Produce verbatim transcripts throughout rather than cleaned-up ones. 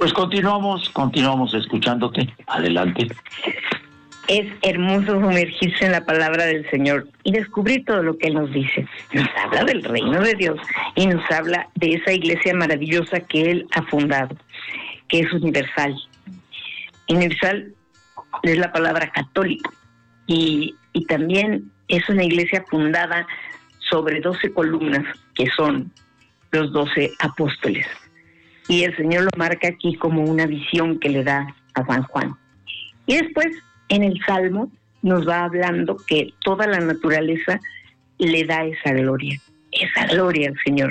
Pues continuamos, continuamos escuchándote. Adelante. Es hermoso sumergirse en la palabra del Señor y descubrir todo lo que Él nos dice. Nos habla del reino de Dios y nos habla de esa iglesia maravillosa que Él ha fundado, que es universal. Universal es la palabra católica y, y también es una iglesia fundada sobre doce columnas que son los doce apóstoles. Y el Señor lo marca aquí como una visión que le da a San Juan. Y después, en el Salmo, nos va hablando que toda la naturaleza le da esa gloria, esa gloria al Señor.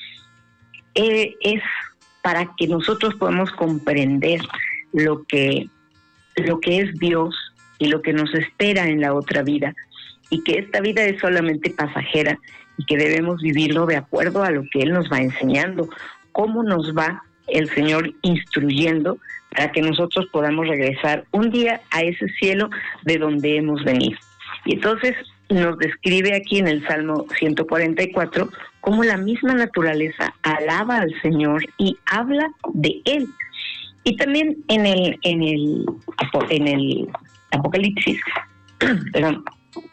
Eh, es para que nosotros podamos comprender lo que, lo que es Dios y lo que nos espera en la otra vida, y que esta vida es solamente pasajera y que debemos vivirlo de acuerdo a lo que Él nos va enseñando, cómo nos va el Señor instruyendo para que nosotros podamos regresar un día a ese cielo de donde hemos venido. Y entonces nos describe aquí en el Salmo ciento cuarenta y cuatro cómo la misma naturaleza alaba al Señor y habla de Él. Y también en el en el en el Apocalipsis, perdón,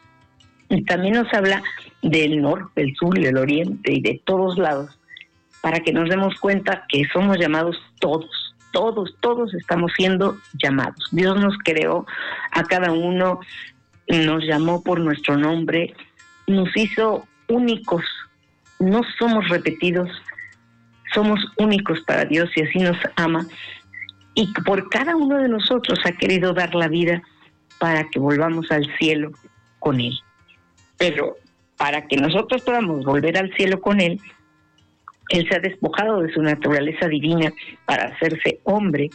también nos habla del norte, del sur, del oriente y de todos lados, para que nos demos cuenta que somos llamados todos, todos, todos estamos siendo llamados. Dios nos creó a cada uno, nos llamó por nuestro nombre, nos hizo únicos, no somos repetidos, somos únicos para Dios y así nos ama. Y por cada uno de nosotros ha querido dar la vida para que volvamos al cielo con Él. Pero para que nosotros podamos volver al cielo con Él, Él se ha despojado de su naturaleza divina para hacerse hombre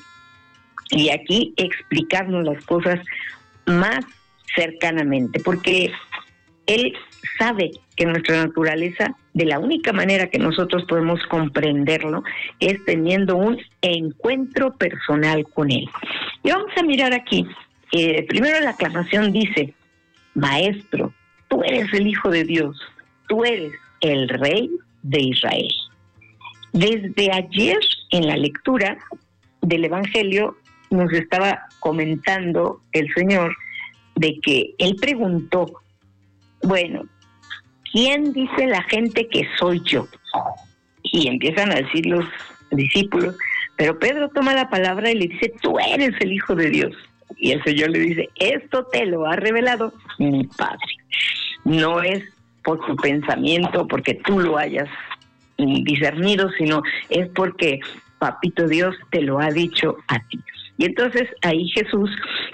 y aquí explicarnos las cosas más cercanamente, porque Él sabe que nuestra naturaleza, de la única manera que nosotros podemos comprenderlo, es teniendo un encuentro personal con Él. Y vamos a mirar aquí, eh, primero la aclamación dice: Maestro, tú eres el Hijo de Dios, tú eres el Rey de Israel. Desde ayer en la lectura del Evangelio nos estaba comentando el Señor de que Él preguntó, bueno, ¿quién dice la gente que soy yo? Y empiezan a decir los discípulos, pero Pedro toma la palabra y le dice, tú eres el Hijo de Dios. Y el Señor le dice, esto te lo ha revelado mi Padre. No es por tu pensamiento, porque tú lo hayas discernido, sino es porque Papito Dios te lo ha dicho a ti. Y entonces ahí Jesús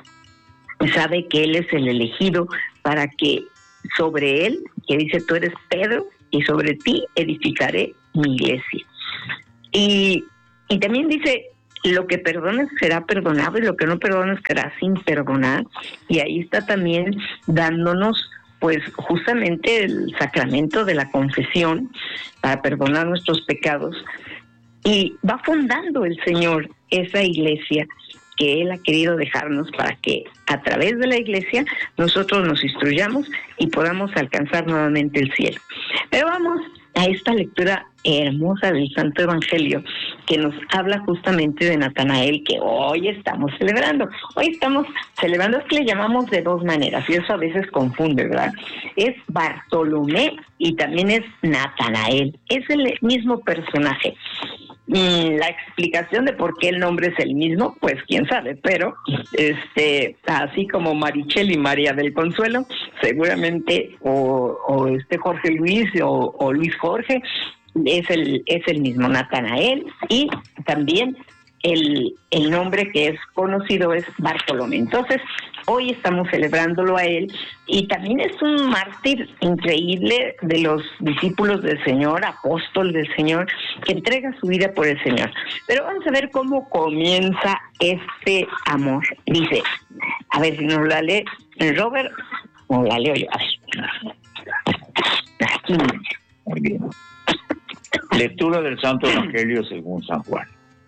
sabe que Él es el elegido para que sobre Él, que dice tú eres Pedro, y sobre ti edificaré mi iglesia. Y, y también dice, lo que perdones será perdonado y lo que no perdones será sin perdonar. Y ahí está también dándonos pues justamente el sacramento de la confesión para perdonar nuestros pecados. Y va fundando el Señor esa iglesia que Él ha querido dejarnos para que a través de la iglesia nosotros nos instruyamos y podamos alcanzar nuevamente el cielo. Pero vamos a esta lectura hermosa del Santo Evangelio que nos habla justamente de Natanael, que hoy estamos celebrando. Hoy estamos celebrando, es que le llamamos de dos maneras y eso a veces confunde, ¿verdad? Es Bartolomé y también es Natanael, es el mismo personaje. Y la explicación de por qué el nombre es el mismo, pues quién sabe, pero este, así como Marichel y María del Consuelo, seguramente o, o este Jorge Luis o, o Luis Jorge es el es el mismo Natanael, y también el, el nombre que es conocido es Bartolomé. Entonces, hoy estamos celebrándolo a él, y también es un mártir increíble de los discípulos del Señor, apóstol del Señor, que entrega su vida por el Señor. Pero vamos a ver cómo comienza este amor. Dice, a ver si nos la lee Robert, o la leo yo, a ver. Aquí dice. Muy bien. Lectura del Santo Evangelio según San Juan.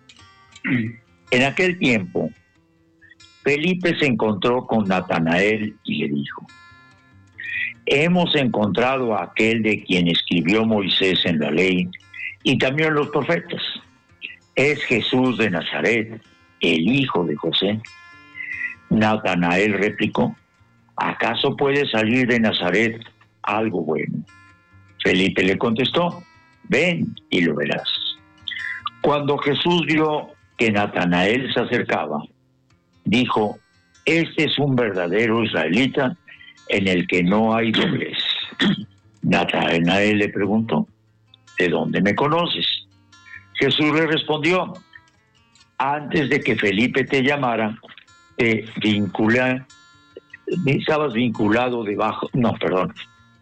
En aquel tiempo, Felipe se encontró con Natanael y le dijo, hemos encontrado a aquel de quien escribió Moisés en la ley y también los profetas, ¿es Jesús de Nazaret el hijo de José? Natanael replicó: ¿acaso puede salir de Nazaret algo bueno? Felipe le contestó: ven y lo verás. Cuando Jesús vio que Natanael se acercaba, dijo: este es un verdadero israelita en el que no hay doblez. Natanael le preguntó: ¿de dónde me conoces? Jesús le respondió: antes de que Felipe te llamara, te vincula, estabas vinculado debajo, no, perdón.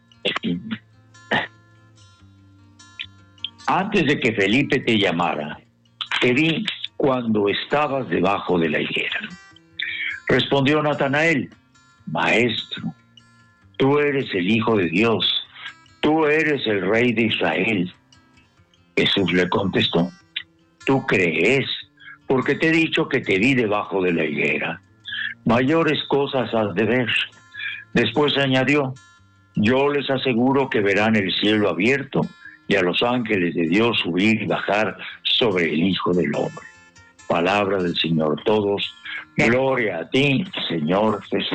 Antes de que Felipe te llamara, te vi cuando estabas debajo de la higuera. Respondió Natanael: Maestro, tú eres el Hijo de Dios, tú eres el Rey de Israel. Jesús le contestó: tú crees, porque te he dicho que te vi debajo de la higuera. Mayores cosas has de ver. Después añadió: yo les aseguro que verán el cielo abierto y a los ángeles de Dios subir y bajar sobre el Hijo del Hombre. Palabra del Señor. Todos, gloria a ti, Señor Jesús.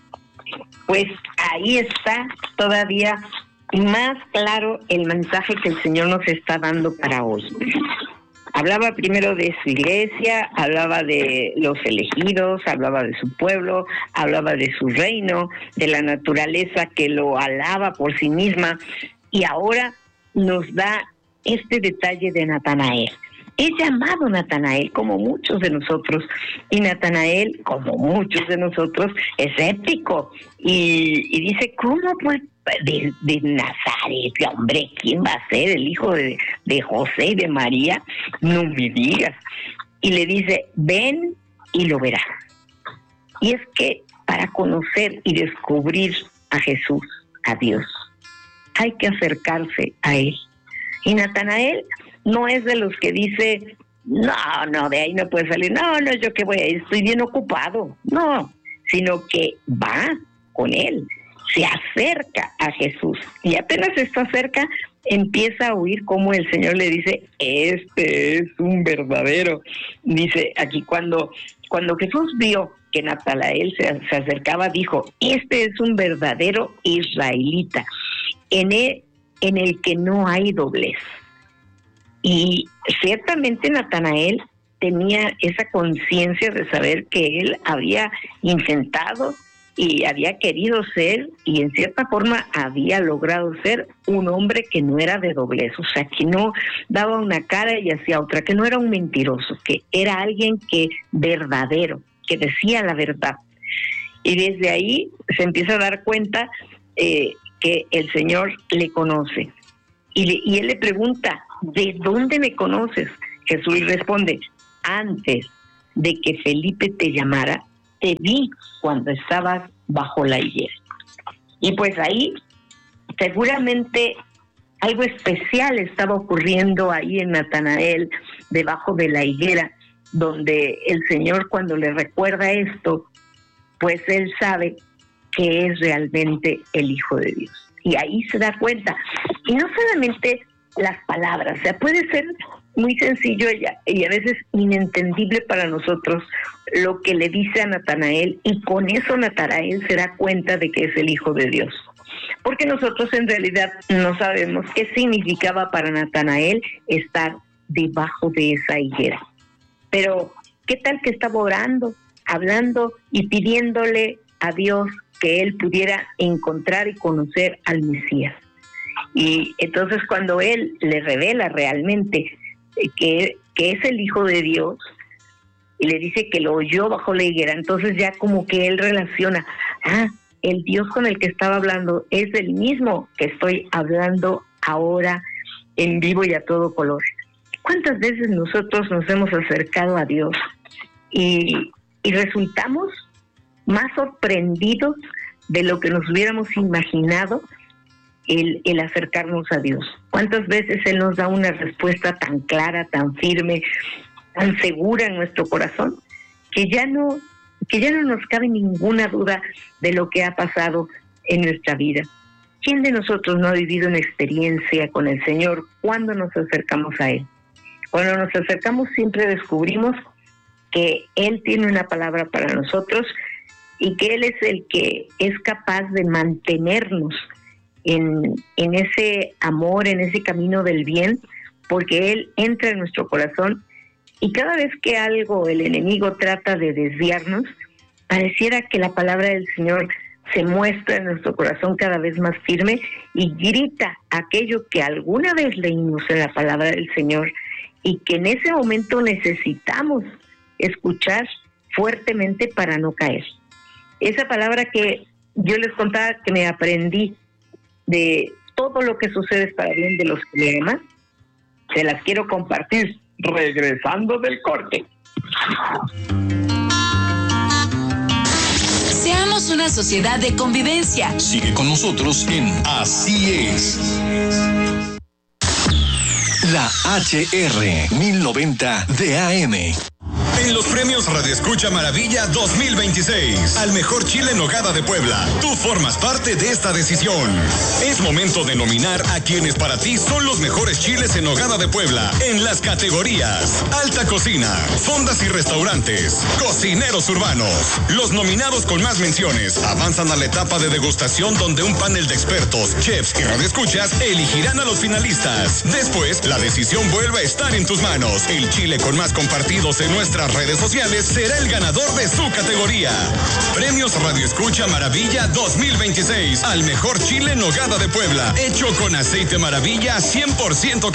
Pues ahí está todavía más claro el mensaje que el Señor nos está dando para hoy. Hablaba primero de su iglesia, hablaba de los elegidos, hablaba de su pueblo, hablaba de su reino, de la naturaleza que lo alaba por sí misma, y ahora nos da este detalle de Natanael. Es llamado Natanael como muchos de nosotros, y Natanael, como muchos de nosotros, es escéptico y, y dice: ¿cómo pues de, de Nazaret, hombre, quién va a ser el hijo de, de José y de María? No me digas. Y le dice: ven y lo verás. Y es que para conocer y descubrir a Jesús, a Dios, hay que acercarse a Él. Y Natanael no es de los que dice: no, no, de ahí no puede salir, no, no, yo qué voy a ir, estoy bien ocupado. No, sino que va con Él, se acerca a Jesús, y apenas está cerca, empieza a oír cómo el Señor le dice: este es un verdadero. Dice aquí, cuando, cuando Jesús vio que Natanael se, se acercaba, dijo: este es un verdadero israelita, en el, en el que no hay doblez. Y ciertamente Natanael tenía esa conciencia de saber que él había intentado y había querido ser, y en cierta forma había logrado ser, un hombre que no era de doblez, o sea, que no daba una cara y hacía otra, que no era un mentiroso, que era alguien que verdadero, que decía la verdad. Y desde ahí se empieza a dar cuenta eh, que el Señor le conoce. Y, le, y él le pregunta: ¿de dónde me conoces? Jesús le responde: antes de que Felipe te llamara, te vi cuando estabas bajo la higuera. Y pues ahí seguramente algo especial estaba ocurriendo ahí en Natanael, debajo de la higuera, donde el Señor, cuando le recuerda esto, pues él sabe que es realmente el Hijo de Dios. Y ahí se da cuenta. Y no solamente las palabras, o sea, puede ser muy sencillo y a veces inentendible para nosotros lo que le dice a Natanael, y con eso Natanael se da cuenta de que es el Hijo de Dios. Porque nosotros en realidad no sabemos qué significaba para Natanael estar debajo de esa higuera. Pero, ¿qué tal que estaba orando, hablando y pidiéndole a Dios que él pudiera encontrar y conocer al Mesías? Y entonces cuando él le revela realmente que, que es el Hijo de Dios, y le dice que lo oyó bajo la higuera, entonces ya como que él relaciona: ah, el Dios con el que estaba hablando es el mismo que estoy hablando ahora en vivo y a todo color. ¿Cuántas veces nosotros nos hemos acercado a Dios y, y resultamos más sorprendidos de lo que nos hubiéramos imaginado el, el acercarnos a Dios? ¿Cuántas veces Él nos da una respuesta tan clara, tan firme, tan segura en nuestro corazón, que ya no, que ya no nos cabe ninguna duda de lo que ha pasado en nuestra vida? ¿Quién de nosotros no ha vivido una experiencia con el Señor cuando nos acercamos a Él? Cuando nos acercamos siempre descubrimos que Él tiene una palabra para nosotros y que Él es el que es capaz de mantenernos en, en ese amor, en ese camino del bien, porque Él entra en nuestro corazón y cada vez que algo, el enemigo trata de desviarnos, pareciera que la palabra del Señor se muestra en nuestro corazón cada vez más firme y grita aquello que alguna vez leímos en la palabra del Señor y que en ese momento necesitamos escuchar fuertemente para no caer. Esa palabra que yo les contaba que me aprendí de todo lo que sucede es para bien de los que me aman, se las quiero compartir regresando del corte. Seamos una sociedad de convivencia. Sigue con nosotros en Así es. La H R mil noventa de A M. En los premios Radio Escucha Maravilla dos mil veintiséis, al mejor chile en nogada de Puebla, tú formas parte de esta decisión. Es momento de nominar a quienes para ti son los mejores chiles en nogada de Puebla en las categorías Alta Cocina, Fondas y Restaurantes, Cocineros Urbanos. Los nominados con más menciones avanzan a la etapa de degustación donde un panel de expertos, chefs y radioescuchas elegirán a los finalistas. Después, la decisión vuelve a estar en tus manos. El chile con más compartidos en nuestra redes sociales será el ganador de su categoría. Premios Radio Escucha Maravilla dos mil veintiséis al mejor chile en nogada de Puebla, hecho con aceite Maravilla cien por ciento